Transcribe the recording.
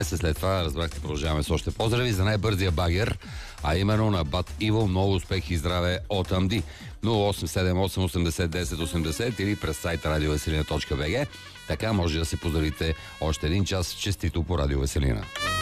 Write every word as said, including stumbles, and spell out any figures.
След това, разбрахте, продължаваме с още поздрави за най-бързия багер, а именно на Бат Иво. Много успех и здраве от Амди. нула осем седем осем осемдесет десет осемдесет или през сайта радио веселина точка бг. Така може да се поздравите още един час. Честито по Радио Веселина.